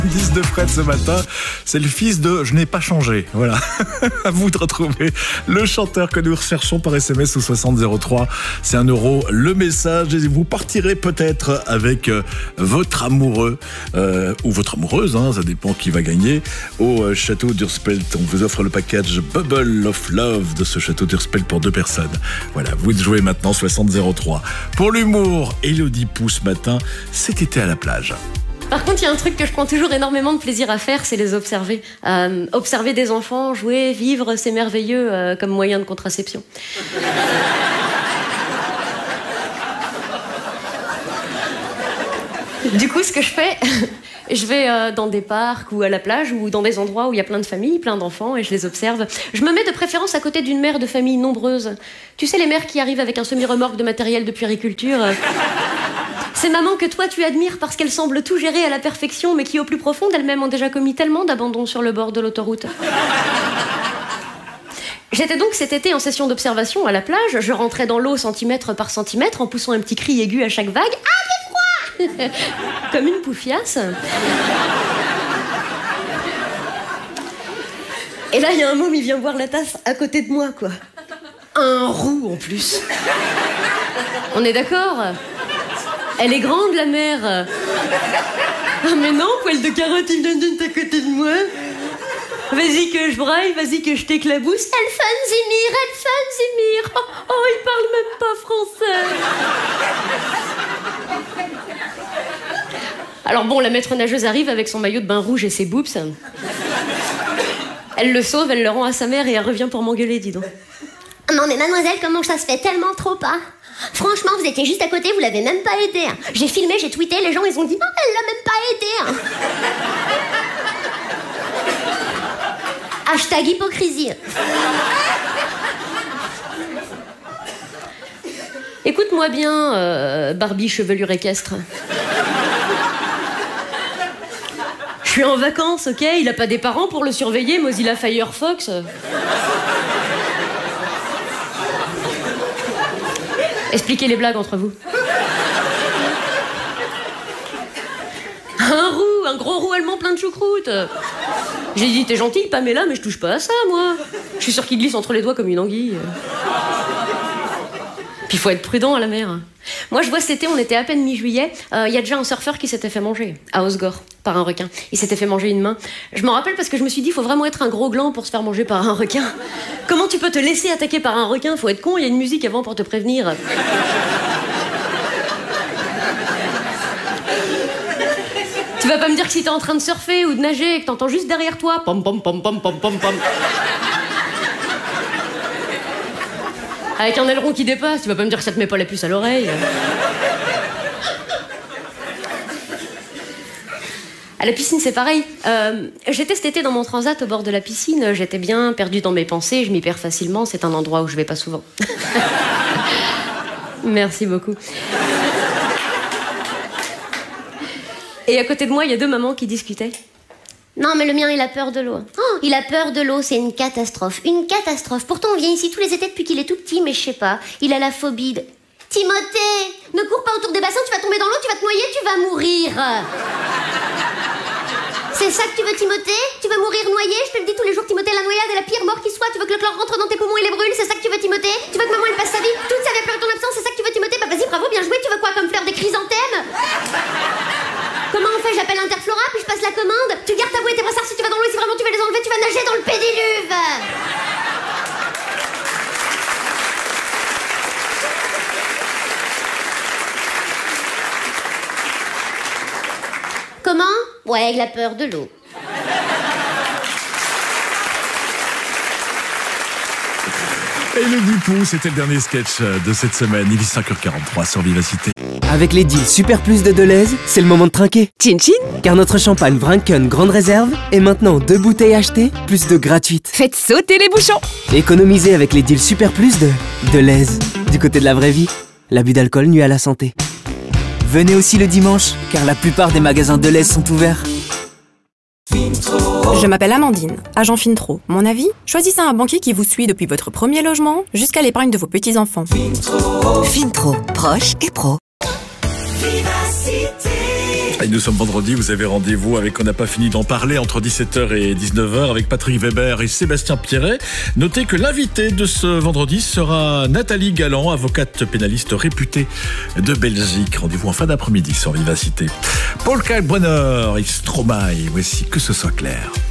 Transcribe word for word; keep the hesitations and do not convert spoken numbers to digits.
Indice de Fred ce matin, c'est le fils de Je n'ai pas changé. Voilà. À vous de retrouver le chanteur que nous recherchons par S M S au soixante zéro trois. C'est un euro le message et vous partirez peut-être avec euh, votre amoureux euh, ou votre amoureuse, hein, ça dépend qui va gagner, au euh, château d'Urspelt. On vous offre le package Bubble of Love de ce château d'Urspelt pour deux personnes. Voilà, vous jouez maintenant soixante zéro trois. Pour l'humour, Élodie Pou ce matin, cet été à la plage. Par contre, il y a un truc que je prends toujours énormément de plaisir à faire, c'est les observer. Euh, observer des enfants, jouer, vivre, c'est merveilleux euh, comme moyen de contraception. Du coup, ce que je fais, je vais euh, dans des parcs ou à la plage ou dans des endroits où il y a plein de familles, plein d'enfants, et je les observe. Je me mets de préférence à côté d'une mère de famille nombreuse. Tu sais, les mères qui arrivent avec un semi-remorque de matériel de puériculture. Ces mamans que toi tu admires parce qu'elles semblent tout gérer à la perfection, mais qui au plus profond d'elles-mêmes ont déjà commis tellement d'abandons sur le bord de l'autoroute. J'étais donc cet été en session d'observation à la plage. Je rentrais dans l'eau centimètre par centimètre en poussant un petit cri aigu à chaque vague. Ah, j'ai froid. Comme une poufiasse. Et là, il y a un môme, il vient boire la tasse à côté de moi, quoi. Un roux en plus. On est d'accord ? Elle est grande, la mère. Ah, mais non, poil de carotte, il vient à côté de moi. Vas-y que je braille, vas-y que je t'éclabousse. Elfanzimir, Elfanzimir. Oh, oh, il parle même pas français. Alors bon, la maître nageuse arrive avec son maillot de bain rouge et ses boobs. Elle le sauve, elle le rend à sa mère et elle revient pour m'engueuler, dis donc. Non mais mademoiselle, comment ça se fait tellement trop pas? Franchement, vous étiez juste à côté, vous l'avez même pas aidé. Hein. J'ai filmé, j'ai tweeté, les gens ils ont dit non, elle l'a même pas aidé. Hein. Hashtag hypocrisie. Écoute-moi bien, euh, Barbie chevelure équestre. Je suis en vacances, ok? Il a pas des parents pour le surveiller, Mozilla Firefox. Expliquez les blagues entre vous. Un roux, un gros roux allemand plein de choucroute. J'ai dit, t'es gentille, Pamela, mais je touche pas à ça, moi. Je suis sûre qu'il glisse entre les doigts comme une anguille. Puis il faut être prudent à la mer. Moi, je vois cet été, on était à peine mi-juillet. Il euh, y a déjà un surfeur qui s'était fait manger à Osgore par un requin. Il s'était fait manger une main. Je m'en rappelle parce que je me suis dit, il faut vraiment être un gros gland pour se faire manger par un requin. Comment tu peux te laisser attaquer par un requin? Faut être con, il y a une musique avant pour te prévenir. Tu vas pas me dire que si t'es en train de surfer ou de nager et que t'entends juste derrière toi pom pom pom pom pom pom pom avec un aileron qui dépasse, tu vas pas me dire que ça te met pas la puce à l'oreille. À la piscine, c'est pareil. Euh, j'étais cet été dans mon transat au bord de la piscine. J'étais bien perdue dans mes pensées. Je m'y perds facilement. C'est un endroit où je vais pas souvent. Merci beaucoup. Et à côté de moi, il y a deux mamans qui discutaient. Non mais le mien il a peur de l'eau. Oh, il a peur de l'eau, c'est une catastrophe. Une catastrophe. Pourtant on vient ici tous les étés depuis qu'il est tout petit, mais je sais pas. Il a la phobie de... Timothée, ne cours pas autour des bassins, tu vas tomber dans l'eau, tu vas te noyer, tu vas mourir. C'est ça que tu veux, Timothée? Tu veux mourir noyé? Je te le dis tous les jours, Timothée, la noyade est la pire mort qui soit. Tu veux que le chlore rentre dans tes poumons et les brûle? C'est ça que tu veux, Timothée? Tu veux que maman elle passe sa vie toute sa vie à pleurer ton absence? C'est ça que tu veux, Timothée? Bah vas-y, bravo, bien joué. Tu veux quoi comme fleur, des chrysanthèmes? Comment on fait? J'appelle Interflora, puis je passe la commande. Tu gardes ta bouée et tes brassards si tu vas dans l'eau et si vraiment tu veux les enlever, tu vas nager dans le pédiluve. Comment? Ouais, il a peur de l'eau. Élodie Pou, c'était le dernier sketch de cette semaine. Il est cinq heures quarante-trois sur Vivacité. Avec les deals Super Plus de Deleuze, c'est le moment de trinquer. Chin chin. Car notre champagne Vrinken Grande Réserve est maintenant deux bouteilles achetées, plus de gratuites. Faites sauter les bouchons. Économisez avec les deals Super Plus de Deleuze. Du côté de la vraie vie, l'abus d'alcool nuit à la santé. Venez aussi le dimanche, car la plupart des magasins Deleuze sont ouverts. Je m'appelle Amandine, agent Fintro. Mon avis, choisissez un banquier qui vous suit depuis votre premier logement jusqu'à l'épargne de vos petits-enfants. Fintro, proche et pro. Et nous sommes vendredi, vous avez rendez-vous avec On n'a pas fini d'en parler entre dix-sept heures et dix-neuf heures avec Patrick Weber et Sébastien Pierret. Notez que l'invité de ce vendredi sera Nathalie Galland, avocate pénaliste réputée de Belgique. Rendez-vous en fin d'après-midi sur Vivacité. Paul Kalkbrenner et Stromae, voici Que ce soit clair.